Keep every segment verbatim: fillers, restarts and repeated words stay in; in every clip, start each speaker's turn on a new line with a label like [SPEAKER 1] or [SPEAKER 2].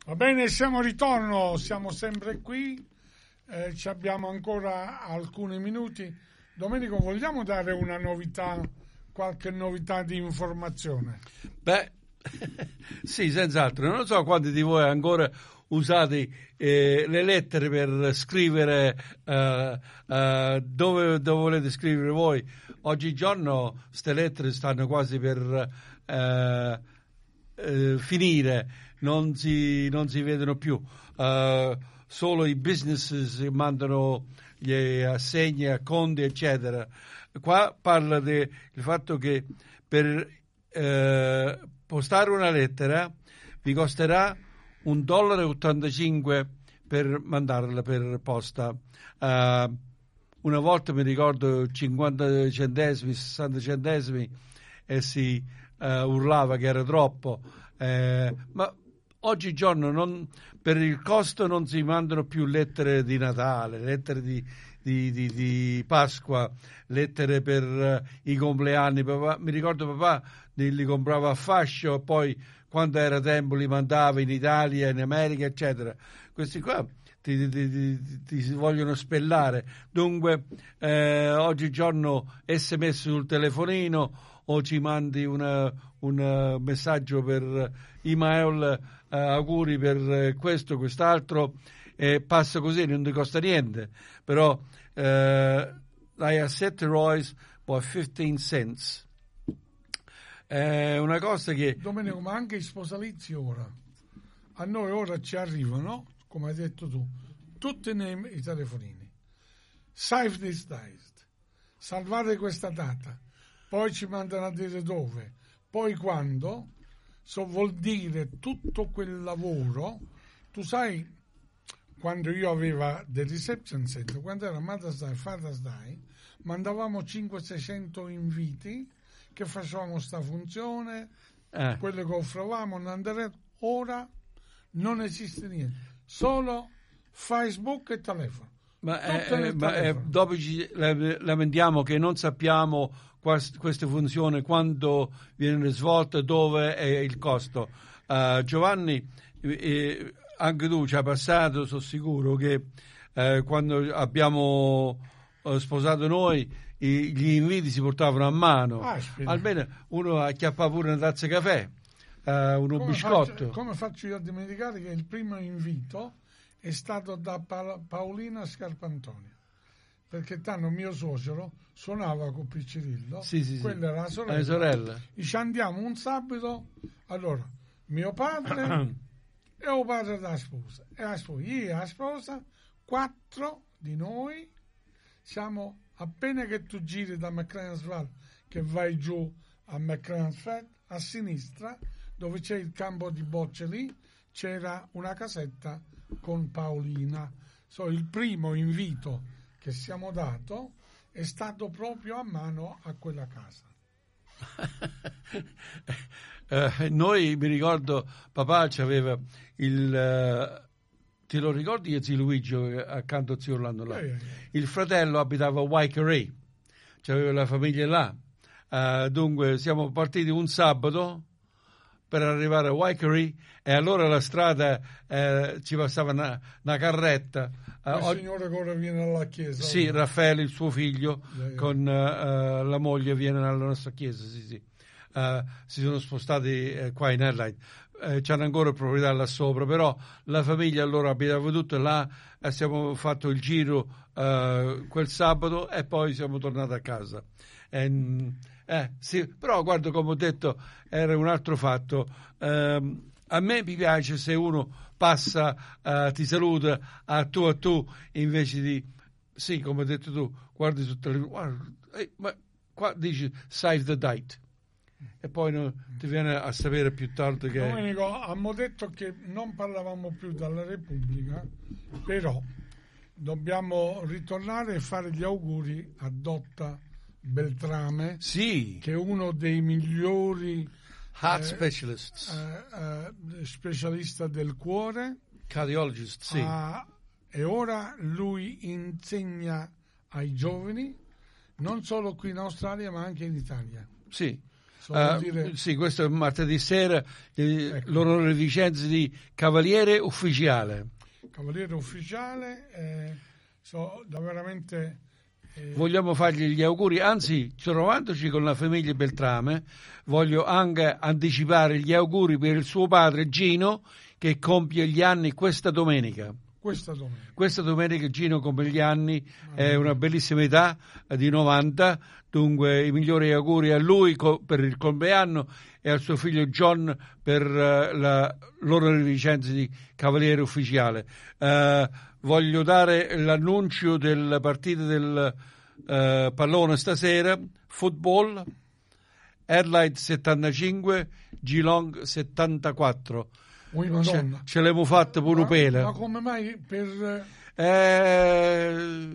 [SPEAKER 1] Va bene, siamo a ritorno, siamo sempre qui, eh, ci abbiamo ancora alcuni minuti. Domenico, vogliamo dare una novità, qualche novità di informazione?
[SPEAKER 2] Beh, sì, senz'altro. Non so quanti di voi ancora usate eh, le lettere per scrivere eh, eh, dove, dove volete scrivere voi. Oggigiorno queste lettere stanno quasi per eh, eh, finire. Non si, non si vedono più, uh, solo i business mandano gli assegni a conti, eccetera. Qua parla del fatto che per uh, postare una lettera vi costerà un dollaro e ottantacinque per mandarla per posta. Uh, una volta mi ricordo cinquanta centesimi, sessanta centesimi e si uh, urlava che era troppo, uh, ma oggigiorno non, per il costo non si mandano più lettere di Natale, lettere di, di, di, di Pasqua, lettere per uh, i compleanni. Papà, mi ricordo papà li, li comprava a fascio e poi quando era tempo li mandava in Italia, in America, eccetera. Questi qua ti, ti, ti, ti si vogliono spellare. Dunque eh, oggigiorno sms sul telefonino o ci mandi una, un messaggio per email, eh, auguri per questo, quest'altro, e passa così, non ti costa niente. Però eh, l'hai a sette Royce poi quindici cents. È una cosa che...
[SPEAKER 1] Domenico, ma anche i sposalizi ora. A noi ora ci arrivano, come hai detto tu, tutti nei, i telefonini. Save this date. Salvate questa data. Poi ci mandano a dire dove, poi quando, so vuol dire tutto quel lavoro. Tu sai, quando io avevo del reception center, quando era Mother's Day, Father's Day, mandavamo cinquecento seicento inviti che facevamo sta funzione, eh. quello che offrovamo, ora non esiste niente, solo Facebook e telefono.
[SPEAKER 2] Ma, eh, ma eh, dopo ci lamentiamo che non sappiamo queste funzioni, quando viene svolta, dove è il costo. Uh, Giovanni, eh, anche tu ci hai passato, sono sicuro che eh, quando abbiamo eh, sposato noi i, gli inviti si portavano a mano, ah, almeno uno acchiappava pure una tazza di caffè, uh, uno
[SPEAKER 1] come
[SPEAKER 2] biscotto.
[SPEAKER 1] Faccio, come faccio io a dimenticare che il primo invito è stato da pa- Paolina Scarpantonio, perché tanto mio suocero suonava con Piccirillo,
[SPEAKER 2] sì, sì,
[SPEAKER 1] quella
[SPEAKER 2] sì.
[SPEAKER 1] era la sorella,
[SPEAKER 2] la sorella.
[SPEAKER 1] Ci andiamo un sabato, allora mio padre e il padre della sposa e la sposa, io e la sposa, quattro di noi siamo, appena che tu giri da McLean's Valley che vai giù a McLean's Fed, a sinistra dove c'è il campo di bocce lì c'era una casetta con Paolina. So, il primo invito che siamo dato è stato proprio a mano a quella casa.
[SPEAKER 2] eh, noi, mi ricordo, papà c'aveva il uh, te lo ricordi che zio Luigi accanto a zio Orlando là? Eh, eh. Il fratello abitava a Waikare, c'aveva la famiglia là, uh, dunque siamo partiti un sabato per arrivare a Waikare e allora la strada eh, ci passava una, una carretta.
[SPEAKER 1] Uh, il signore che ora viene alla chiesa.
[SPEAKER 2] Sì,
[SPEAKER 1] allora.
[SPEAKER 2] Raffaele, il suo figlio, yeah, yeah. con uh, la moglie viene alla nostra chiesa, sì, sì. Uh, si sono spostati eh, qua in Adelaide. Eh, c'hanno ancora proprietà là sopra, però la famiglia allora abitava tutto là, e siamo fatto il giro uh, quel sabato e poi siamo tornati a casa. E, eh, sì, però guarda, come ho detto, era un altro fatto. Um, a me mi piace se uno passa, uh, ti saluta a tu a tu, invece di, sì, come hai detto tu, guardi sul telefono, eh, ma qua dici save the date. E poi no, ti viene a sapere più tardi che...
[SPEAKER 1] Domenico, abbiamo detto che non parlavamo più della Repubblica, però dobbiamo ritornare e fare gli auguri a Dotta Beltrame,
[SPEAKER 2] sì,
[SPEAKER 1] che è uno dei migliori
[SPEAKER 2] heart
[SPEAKER 1] eh,
[SPEAKER 2] specialists,
[SPEAKER 1] eh, eh, specialista del cuore,
[SPEAKER 2] cardiologist, sì.
[SPEAKER 1] Ah, e ora lui insegna ai giovani, non solo qui in Australia ma anche in Italia.
[SPEAKER 2] Sì. Uh,
[SPEAKER 1] dire...
[SPEAKER 2] Sì, questo è martedì sera, eh,
[SPEAKER 1] ecco.
[SPEAKER 2] L'onorificenza di Cavaliere Ufficiale.
[SPEAKER 1] Cavaliere Ufficiale, eh, so, da veramente... Eh...
[SPEAKER 2] Vogliamo fargli gli auguri, anzi, trovandoci con la famiglia Beltrame, voglio anche anticipare gli auguri per il suo padre Gino, che compie gli anni questa domenica.
[SPEAKER 1] Questa domenica.
[SPEAKER 2] Questa domenica Gino compie gli anni, è una bellissima età, di novanta, dunque i migliori auguri a lui co- per il compleanno e al suo figlio John per uh, la l'onorificenza di Cavaliere Ufficiale. Uh, voglio dare l'annuncio della partita del uh, pallone stasera, football, Adelaide settantacinque, Geelong settantaquattro.
[SPEAKER 1] Oh,
[SPEAKER 2] ce, ce l'abbiamo fatta pure
[SPEAKER 1] ma,
[SPEAKER 2] pela.
[SPEAKER 1] Ma come mai per...
[SPEAKER 2] Eh,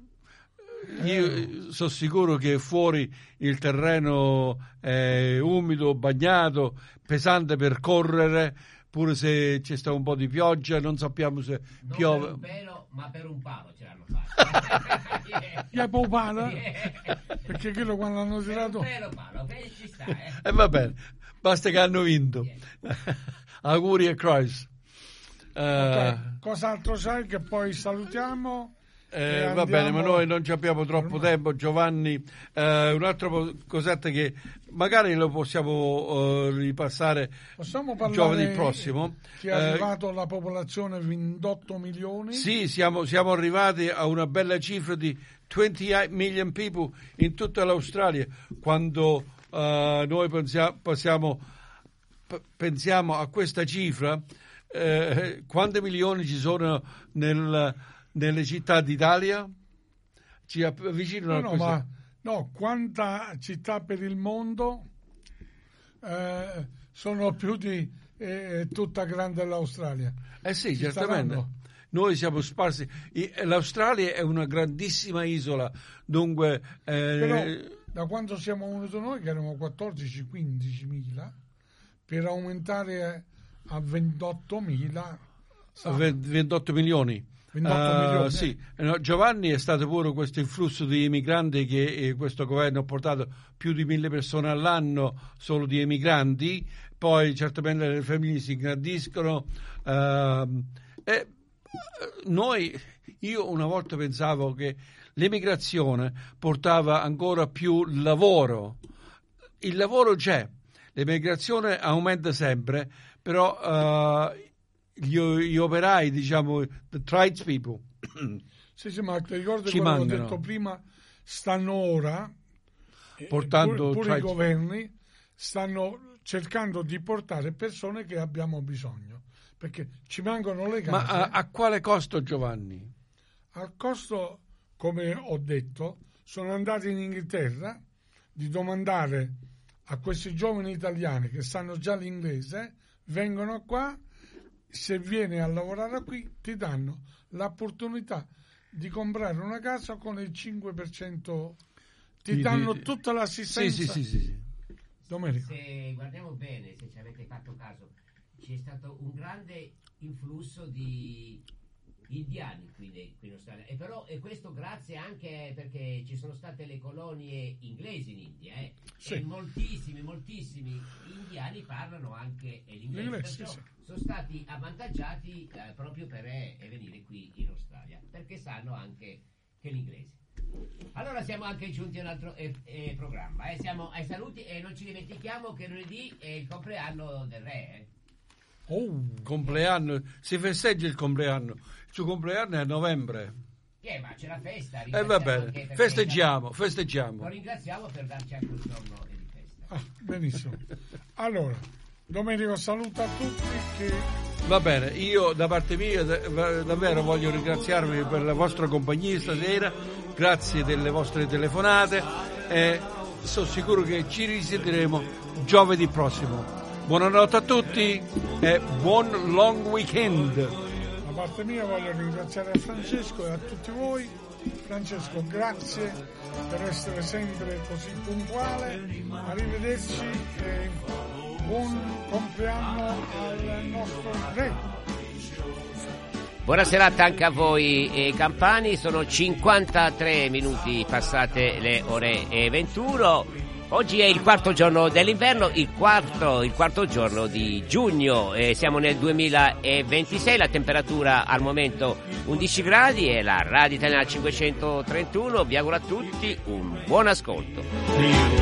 [SPEAKER 2] io sono sicuro che fuori il terreno è umido, bagnato, pesante per correre, pure se c'è stato un po' di pioggia, non sappiamo se
[SPEAKER 3] non
[SPEAKER 2] piove.
[SPEAKER 3] Per un pelo, ma per un palo ce l'hanno fatto.
[SPEAKER 1] yeah. Yeah, palo? Yeah. Perché quello quando hanno tirato...
[SPEAKER 3] Per un pelo, palo, che ci sta, eh.
[SPEAKER 2] E eh, va bene, basta che hanno vinto. Yeah. Auguri a Christ. Uh,
[SPEAKER 1] okay. Cos'altro sai che poi salutiamo?
[SPEAKER 2] Eh, va bene, ma noi non ci abbiamo troppo ormai. tempo, Giovanni. Eh, un'altra cosetta che magari lo possiamo uh, ripassare giovedì prossimo.
[SPEAKER 1] Che è arrivato eh, la popolazione ventotto milioni.
[SPEAKER 2] Sì, siamo, siamo arrivati a una bella cifra di ventotto million people in tutta l'Australia. Quando uh, noi pensiamo, passiamo, p- pensiamo a questa cifra, eh, quanti milioni ci sono nel... nelle città d'Italia? Ci avvicinano
[SPEAKER 1] no,
[SPEAKER 2] a
[SPEAKER 1] no, ma no, quanta città per il mondo eh, sono più di eh, tutta grande l'Australia.
[SPEAKER 2] Eh sì,
[SPEAKER 1] ci
[SPEAKER 2] certamente.
[SPEAKER 1] Staranno.
[SPEAKER 2] Noi siamo sparsi. L'Australia è una grandissima isola, dunque... Eh,
[SPEAKER 1] Però da quando siamo venuti noi, che erano quattordici quindici mila, per aumentare a ventotto mila...
[SPEAKER 2] ventotto milioni.
[SPEAKER 1] ventotto milioni.
[SPEAKER 2] Uh, sì. No, Giovanni è stato pure questo influsso di emigranti che eh, questo governo ha portato più di mille persone all'anno solo di emigranti, poi certamente le famiglie si ingrandiscono uh, e noi, io una volta pensavo che l'emigrazione portava ancora più lavoro. Il lavoro c'è, l'emigrazione aumenta sempre, però uh, Gli, gli operai, diciamo, the tradespeople,
[SPEAKER 1] sì, sì, ma ti ricordi
[SPEAKER 2] ci
[SPEAKER 1] quello
[SPEAKER 2] mancano.
[SPEAKER 1] che ho detto prima, stanno ora
[SPEAKER 2] portando
[SPEAKER 1] pure, pure
[SPEAKER 2] trades...
[SPEAKER 1] i governi stanno cercando di portare persone che abbiamo bisogno, perché ci mancano le case.
[SPEAKER 2] Ma a, a quale costo, Giovanni?
[SPEAKER 1] Al costo, come ho detto, sono andati in Inghilterra di domandare a questi giovani italiani che sanno già l'inglese, vengono qua, se vieni a lavorare qui ti danno l'opportunità di comprare una casa con il cinque per cento, ti
[SPEAKER 2] di,
[SPEAKER 1] danno
[SPEAKER 2] di,
[SPEAKER 1] tutta l'assistenza.
[SPEAKER 2] Sì, sì, sì, sì.
[SPEAKER 1] Domenico.
[SPEAKER 3] Se guardiamo bene, se ci avete fatto caso, c'è stato un grande influsso di indiani qui, de, qui in Australia, e però e questo grazie anche perché ci sono state le colonie inglesi in India, eh? Sì. E moltissimi, moltissimi indiani parlano anche l'inglese, perciò sì, sì. sono stati avvantaggiati eh, proprio per eh, venire qui in Australia, perché sanno anche che l'inglese. Allora siamo anche giunti a un altro eh, eh, programma, eh? Siamo ai saluti e non ci dimentichiamo che lunedì è il compleanno del re, eh?
[SPEAKER 2] Oh, compleanno, si festeggia il compleanno, il suo compleanno è a novembre.
[SPEAKER 3] Eh, ma c'è la festa.
[SPEAKER 2] E eh, va bene, festeggiamo, festeggiamo.
[SPEAKER 3] Lo ringraziamo per darci anche un giorno di festa.
[SPEAKER 1] Ah, benissimo. Allora, Domenico saluta tutti. Che...
[SPEAKER 2] Va bene, io da parte mia davvero voglio ringraziarvi per la vostra compagnia stasera, grazie delle vostre telefonate e sono sicuro che ci risentiremo giovedì prossimo. Buonanotte a tutti e buon long weekend.
[SPEAKER 1] Da parte mia voglio ringraziare Francesco e a tutti voi. Francesco, grazie per essere sempre così puntuale. Arrivederci e buon compleanno al nostro re.
[SPEAKER 3] Buona serata anche a voi eh, Campani, sono cinquantatré minuti passate le ore ventuno. Oggi è il quarto giorno dell'inverno, il quarto, il quarto giorno di giugno, eh, siamo nel duemilaventisei, la temperatura al momento undici gradi e la Radio Italiana cinquecentotrentuno vi augura a tutti un buon ascolto.